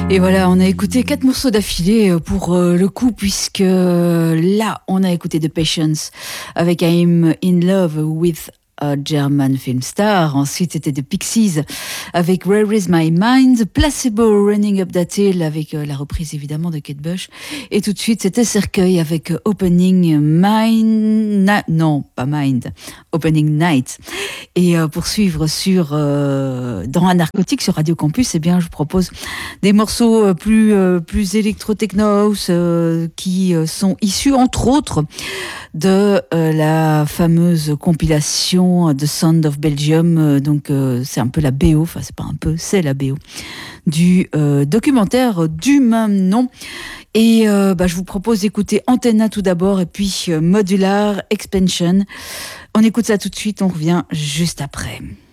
Et voilà, on a écouté 4 morceaux d'affilée pour le coup, puisque là, on a écouté The Patience avec I'm in Love with a German film star. Ensuite, c'était The Pixies avec Where is My Mind, Placebo Running Up That Hill avec la reprise évidemment de Kate Bush. Et tout de suite, c'était Cercueil avec Opening Mind. Non, pas Mind. Opening Night. Et pour suivre sur dans un narcotique sur Radio Campus, eh bien, je vous propose des morceaux plus électro-technos qui sont issus entre autres de la fameuse compilation The Sound of Belgium. Donc c'est un peu la BO, enfin c'est pas un peu, c'est la BO du documentaire du même nom. Et je vous propose d'écouter Antenna tout d'abord et puis Modular Expansion. On écoute ça tout de suite, on revient juste après.